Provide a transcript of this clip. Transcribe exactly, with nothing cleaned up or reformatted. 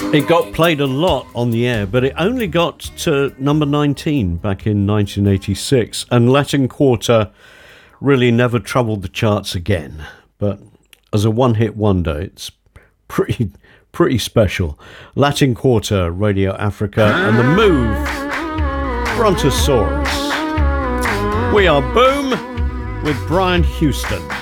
It got played a lot on the air, but it only got to number nineteen back in nineteen eighty-six, and Latin Quarter really never troubled the charts again. But as a one-hit wonder, it's pretty pretty special. Latin Quarter, Radio Africa, and The Move, Brontosaurus. We are Boom with Brian Houston.